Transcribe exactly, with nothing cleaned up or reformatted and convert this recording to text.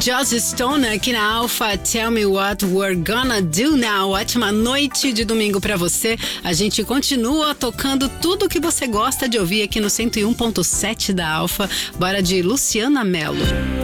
Joss Stone aqui na Alpha, Tell Me What We're Gonna Do Now. Ótima noite de domingo pra você. A gente continua tocando tudo que você gosta de ouvir aqui no cento e um ponto sete da Alpha. Bora de Luciana Mello.